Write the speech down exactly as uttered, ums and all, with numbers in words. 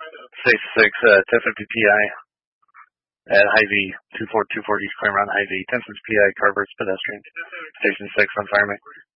Station six, uh, ten fifty P I at Hy-Vee, two four two four East Claremont Hy-Vee. ten fifty P I, car versus pedestrian. Station six on fireman.